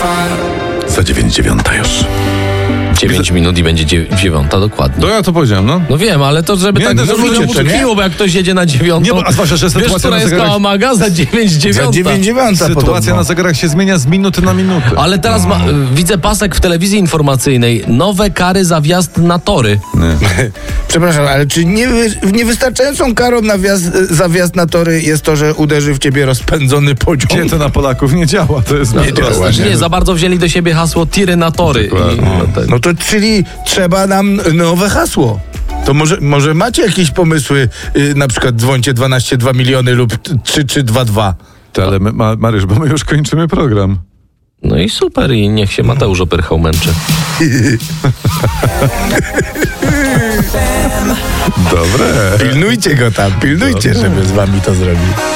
Za 9:09 już. 9 minut i będzie 9 dokładnie. No ja to powiedziałem, no. No wiem, ale to żeby Nie, tak no, nie mówicie, bo jak ktoś jedzie na 9. Nie, bo, a zwłaszcza, że wiesz, sytuacja która na jest zegarach... Kałamaga? Za 9:09. Za 9:09 Sytuacja na zegarach się zmienia z minuty na minutę. Ale teraz widzę pasek w telewizji informacyjnej. Nowe kary za wjazd na tory. Przepraszam, ale czy niewystarczającą karą za wjazd na tory jest to, że uderzy w ciebie rozpędzony pociąg? Gdzie to na Polaków nie działa, to jest Nie działa, Nie, za bardzo wzięli do siebie hasło tiry na tory. No to czyli trzeba nam nowe hasło. To może macie jakieś pomysły, na przykład dzwońcie 12 miliony lub 3322. Ale Mariusz, bo my już kończymy program. No i super, i niech się Mateusz Opyrchał męczy. Dobre. Pilnujcie go tam, pilnujcie, żeby z wami to zrobił.